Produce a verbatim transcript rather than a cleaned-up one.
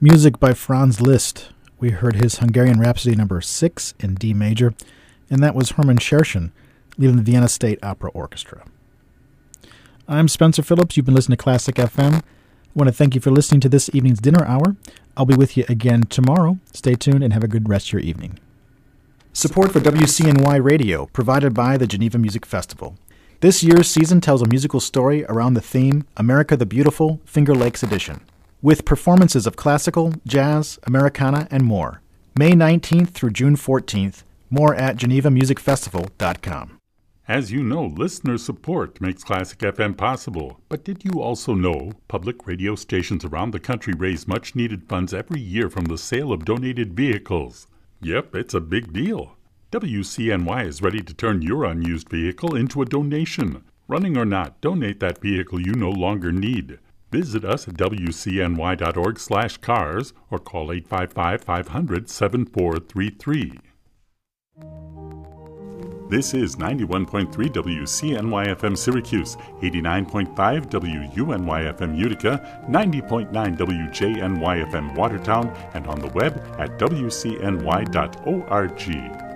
Music by Franz Liszt. We heard his Hungarian Rhapsody number six in D major, and that was Hermann Scherchen, leading the Vienna State Opera Orchestra. I'm Spencer Phillips. You've been listening to Classic F M. I want to thank you for listening to this evening's dinner hour. I'll be with you again tomorrow. Stay tuned and have a good rest of your evening. Support for W C N Y Radio provided by the Geneva Music Festival. This year's season tells a musical story around the theme America the Beautiful, Finger Lakes Edition, with performances of classical, jazz, Americana, and more. May nineteenth through June fourteenth. More at geneva music festival dot com. As you know, listener support makes Classic F M possible. But did you also know public radio stations around the country raise much-needed funds every year from the sale of donated vehicles? Yep, it's a big deal. W C N Y is ready to turn your unused vehicle into a donation. Running or not, donate that vehicle you no longer need. Visit us at W C N Y dot org slash cars or call eight five five, five hundred, seven four three three. This is ninety-one point three W C N Y F M Syracuse, eighty-nine point five W U N Y F M Utica, ninety point nine W J N Y F M Watertown, and on the web at W C N Y dot org.